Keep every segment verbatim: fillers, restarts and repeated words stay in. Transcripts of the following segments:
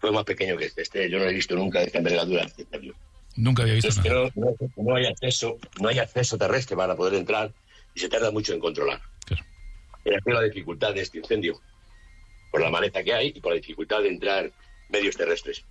fue más pequeño que este. Este yo no he visto nunca de esta envergadura. Nunca había visto Entonces, nada. No, no, no hay acceso, no hay acceso terrestre para poder entrar y se tarda mucho en controlar. Claro. Era la dificultad de este incendio, por la maleza que hay y por la dificultad de entrar medios terrestres.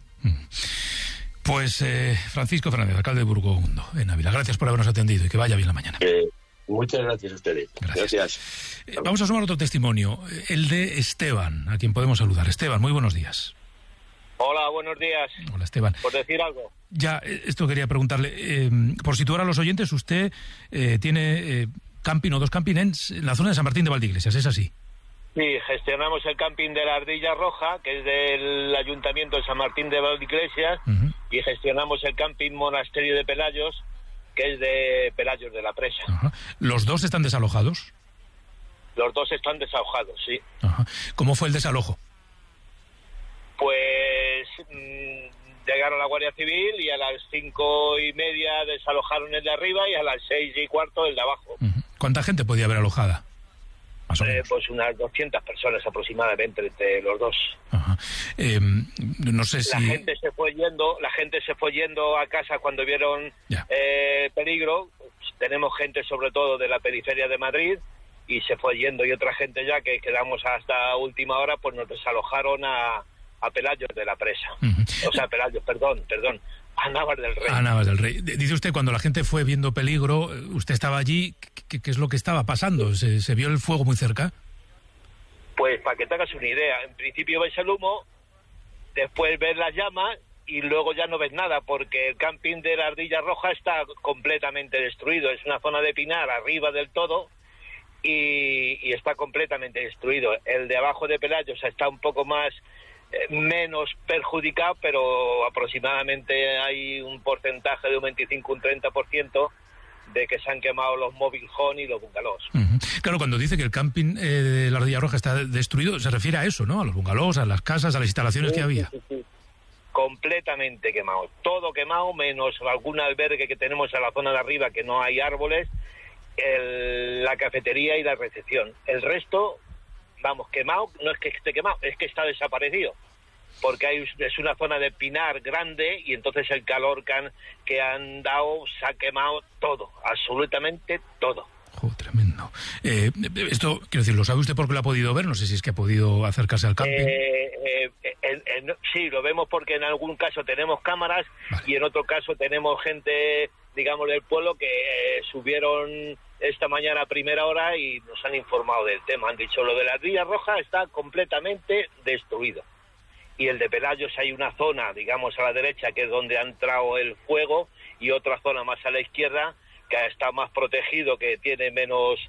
Pues eh, Francisco Fernández, alcalde de Burgomundo, en Ávila, gracias por habernos atendido y que vaya bien la mañana. Eh, muchas gracias a ustedes. Gracias. gracias. Eh, vamos a sumar otro testimonio, el de Esteban, a quien podemos saludar. Esteban, muy buenos días. Hola, buenos días. Hola, Esteban. ¿Por decir algo? Ya, esto quería preguntarle. Eh, por situar a los oyentes, usted eh, tiene eh, camping o dos camping en la zona de San Martín de Valdeiglesias, ¿es así? Sí, gestionamos el camping de la Ardilla Roja, que es del Ayuntamiento de San Martín de Valdeiglesias, uh-huh. y gestionamos el camping Monasterio de Pelayos, que es de Pelayos de la Presa. Uh-huh. ¿Los dos están desalojados? Los dos están desalojados, sí. Uh-huh. ¿Cómo fue el desalojo? Pues mmm, llegaron la Guardia Civil y a las cinco y media desalojaron el de arriba y a las seis y cuarto el de abajo. Uh-huh. ¿Cuánta gente podía haber alojada? Más o menos. Eh, pues unas doscientas personas aproximadamente entre los dos. Ajá. Eh, no sé si... La gente se fue yendo, la gente se fue yendo a casa cuando vieron eh, peligro. Tenemos gente sobre todo de la periferia de Madrid y se fue yendo, y otra gente ya que quedamos hasta última hora, pues nos desalojaron a, a Pelayos de la Presa. Uh-huh. O sea, Pelayos, perdón, perdón. A Navas del Rey. A Navas del Rey. Dice usted, cuando la gente fue viendo peligro, usted estaba allí, ¿qué, qué es lo que estaba pasando? ¿Se, ¿Se vio el fuego muy cerca? Pues para que te hagas una idea, en principio ves el humo, después ves las llamas y luego ya no ves nada, porque el camping de la Ardilla Roja está completamente destruido. Es una zona de pinar arriba del todo y, y está completamente destruido. El de abajo de Pelayos está un poco más... menos perjudicado, pero aproximadamente hay un porcentaje de un veinticinco, un treinta por ciento de que se han quemado los mobile home y los bungalows. Uh-huh. Claro, cuando dice que el camping eh, de la Ardilla Roja está destruido, se refiere a eso, ¿no? A los bungalows, a las casas, a las instalaciones sí, que había. Sí, sí. Completamente quemado. Todo quemado, menos algún albergue que tenemos a la zona de arriba que no hay árboles, el, la cafetería y la recepción. El resto... Vamos, quemado, no es que esté quemado, es que está desaparecido. Porque hay, es una zona de pinar grande y entonces el calor que han, que han dado se ha quemado todo, absolutamente todo. Oh, tremendo. Eh, esto, quiero decir, ¿lo sabe usted porque lo ha podido ver? No sé si es que ha podido acercarse al camping. Eh, eh, eh, eh, sí, lo vemos porque en algún caso tenemos cámaras, vale. Y en otro caso tenemos gente, digamos, del pueblo que eh, subieron esta mañana a primera hora y nos han informado del tema. Han dicho, lo de la Ardilla Roja está completamente destruido. Y el de Pelayos hay una zona, digamos, a la derecha, que es donde ha entrado el fuego, y otra zona más a la izquierda, que está más protegido, que tiene menos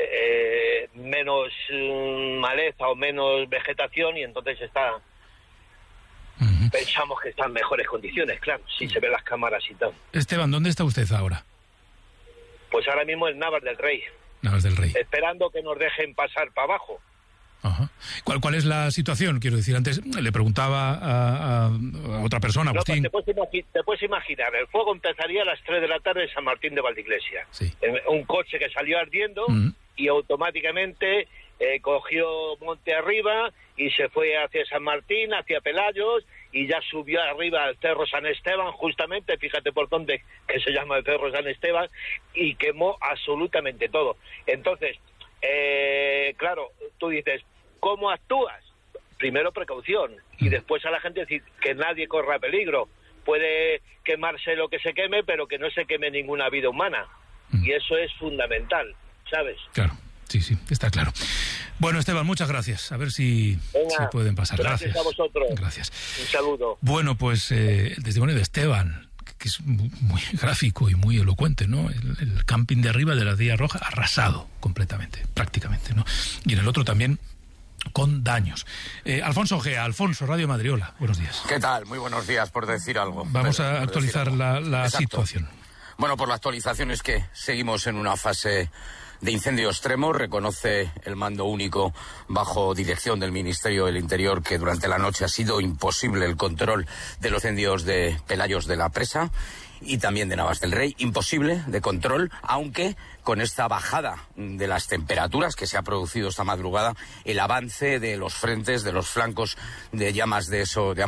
eh, menos um, maleza o menos vegetación, y entonces está... Uh-huh. Pensamos que está en mejores condiciones, claro, si se ven las cámaras y tal. Esteban, ¿dónde está usted ahora? Pues ahora mismo en Navas del Rey. Navas del Rey. Esperando que nos dejen pasar para abajo. Ajá. ¿Cuál, ¿Cuál es la situación? Quiero decir, antes le preguntaba a, a, a otra persona, Agustín. No, te, puedes imagi- te puedes imaginar, el fuego empezaría a las tres de la tarde en San Martín de Valdeiglesias. Sí. Un coche que salió ardiendo uh-huh. y automáticamente eh, cogió monte arriba y se fue hacia San Martín, hacia Pelayos, y ya subió arriba al Cerro San Esteban, justamente, fíjate por dónde, que se llama el Cerro San Esteban, y quemó absolutamente todo. Entonces, eh, claro, tú dices, ¿cómo actúas? Primero precaución, y después a la gente decir que nadie corra peligro. Puede quemarse lo que se queme, pero que no se queme ninguna vida humana. Mm. Y eso es fundamental, ¿sabes? Claro, sí, sí, está claro. Bueno, Esteban, muchas gracias. A ver si, Venga, si pueden pasar. Gracias, gracias a vosotros. Gracias. Un saludo. Bueno, pues eh, el testimonio de Esteban, que es muy, muy gráfico y muy elocuente, ¿no? El, el camping de arriba de la Ardilla Roja arrasado completamente, prácticamente, ¿no? Y en el otro también con daños. Eh, Alfonso Gea, Alfonso, Radio Madriola, buenos días. ¿Qué tal? Muy buenos días, por decir algo. Vamos Pero, a actualizar la, la situación. Bueno, por la actualización es que seguimos en una fase de incendio extremo. Reconoce el mando único bajo dirección del Ministerio del Interior que durante la noche ha sido imposible el control de los incendios de Pelayos de la Presa y también de Navas del Rey. Imposible de control, aunque con esta bajada de las temperaturas que se ha producido esta madrugada, el avance de los frentes, de los flancos de llamas de eso... De